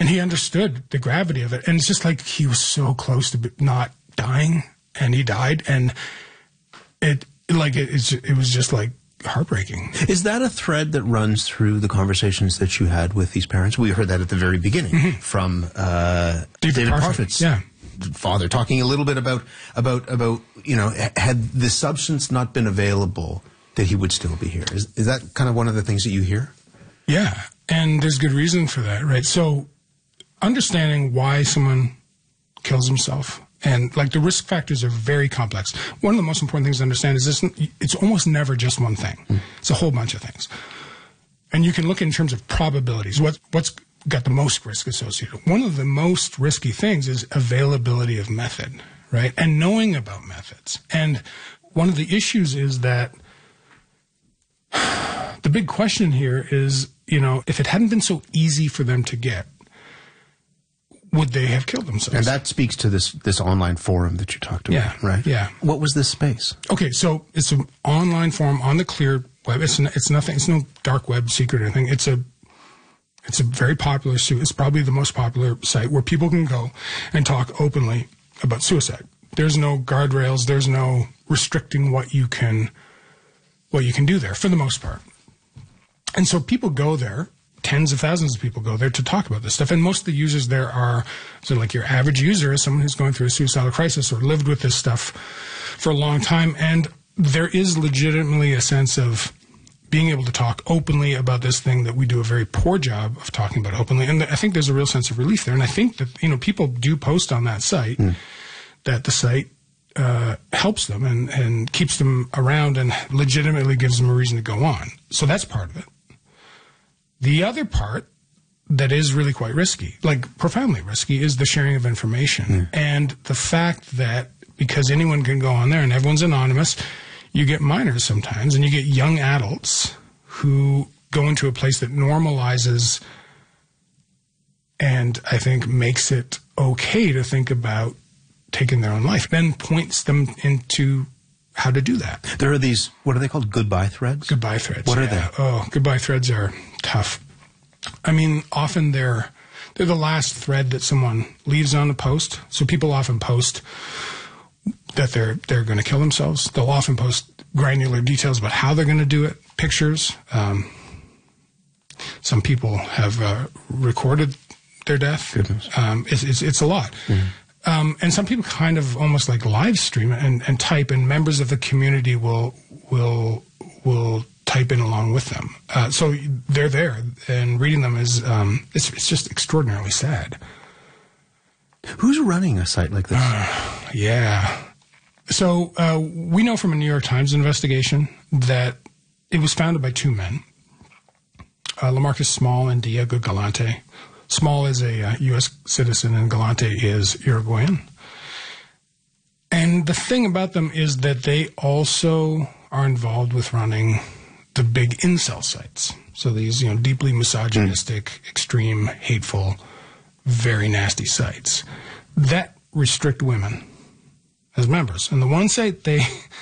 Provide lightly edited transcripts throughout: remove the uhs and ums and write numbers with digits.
And he understood the gravity of it. And it's just like he was so close to not dying, and he died. And it was just like heartbreaking. Is that a thread that runs through the conversations that you had with these parents? We heard that at the very beginning from David Parfit's father, talking a little bit about had the substance not been available, that he would still be here. Is that kind of one of the things that you hear? Yeah, and there's good reason for that, right? So understanding why someone kills himself, and like the risk factors are very complex. One of the most important things to understand is it's almost never just one thing. It's a whole bunch of things. And you can look in terms of probabilities. What's got the most risk associated? One of the most risky things is availability of method, right? And knowing about methods. And one of the issues is that the big question here is, if it hadn't been so easy for them to get, would they have killed themselves? And that speaks to this online forum that you talked about, right? Yeah. What was this space? Okay, so it's an online forum on the clear web. It's nothing. It's no dark web secret or anything. It's a very popular site. It's probably the most popular site where people can go and talk openly about suicide. There's no guardrails. There's no restricting what you can do there for the most part. And so people go there. Tens of thousands of people go there to talk about this stuff. And most of the users there are, so like your average user is someone who's going through a suicidal crisis or lived with this stuff for a long time. And there is legitimately a sense of being able to talk openly about this thing that we do a very poor job of talking about openly. And I think there's a real sense of relief there. And I think that, people do post on that site, that the site helps them and keeps them around and legitimately gives them a reason to go on. So that's part of it. The other part that is really quite risky, like profoundly risky, is the sharing of information. And the fact that because anyone can go on there and everyone's anonymous, you get minors sometimes, and you get young adults who go into a place that normalizes and I think makes it okay to think about taking their own life, then points them into how to do that. There are these, what are they called, goodbye threads? Goodbye threads. What are they? Oh, goodbye threads are tough. I mean, often they're the last thread that someone leaves on a post. So people often post that they're going to kill themselves. They'll often post granular details about how they're going to do it, pictures. Some people have recorded their death. Goodness. It's a lot. And some people kind of almost like live stream it and type, and members of the community will type in along with them. So they're there, and reading them is it's just extraordinarily sad. Who's running a site like this? Yeah. So we know from a New York Times investigation that it was founded by two men, Lamarcus Small and Diego Galante. Small is a U.S. citizen, and Galante is Uruguayan. And the thing about them is that they also are involved with running the big incel sites. So these, deeply misogynistic, extreme, hateful, very nasty sites that restrict women as members. And the one site they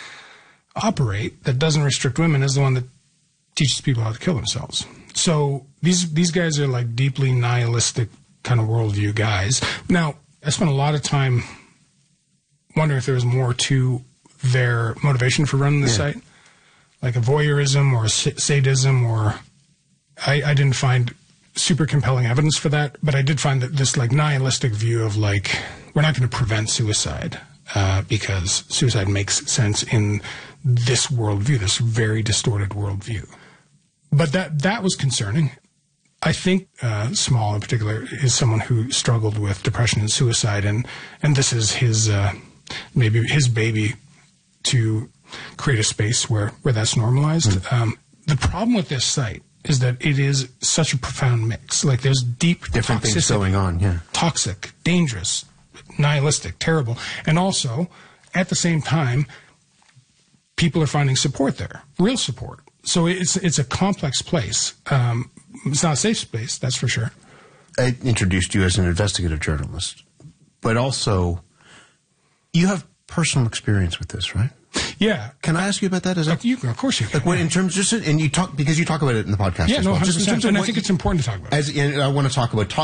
operate that doesn't restrict women is the one that teaches people how to kill themselves. So these guys are like deeply nihilistic kind of worldview guys. Now, I spent a lot of time wondering if there was more to their motivation for running the site, like a voyeurism or a sadism, or I didn't find super compelling evidence for that, but I did find that this like nihilistic view of like, we're not going to prevent suicide because suicide makes sense in this worldview, this very distorted worldview. But that was concerning. I think Small in particular is someone who struggled with depression and suicide, and this is his maybe his baby to create a space where that's normalized. The problem with this site is that it is such a profound mix. Like there's deep different things going on, toxic, dangerous, nihilistic, terrible, and also at the same time, people are finding support there, real support. So it's a complex place. It's not a safe space, that's for sure. I introduced you as an investigative journalist, but also you have personal experience with this, right? Yeah. Can I ask you about that? Is that, of course you can. Like, in terms, just and you talk because you talk about it in the podcast. Yeah, as no, well. 100%. Just in terms of and I think it's important to talk about. And I want to talk about